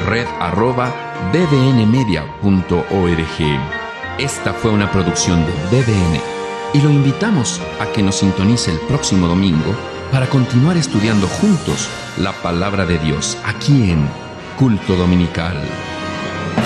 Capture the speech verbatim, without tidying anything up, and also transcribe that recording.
red arroba b b n media punto org. Esta fue una producción de B B N y lo invitamos a que nos sintonice el próximo domingo para continuar estudiando juntos la palabra de Dios aquí en Culto Dominical.